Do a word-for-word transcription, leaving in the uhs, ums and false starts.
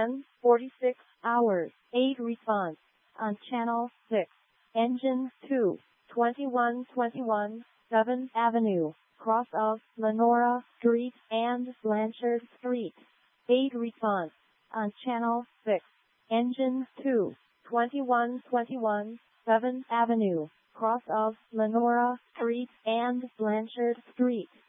ten forty-six hours, eight response. On channel six. Engine two, twenty-one twenty-one, seventh Avenue, cross of Lenora Street and Blanchard Street. eight response. On channel six. Engine two, twenty-one twenty-one, seventh Avenue, cross of Lenora Street and Blanchard Street.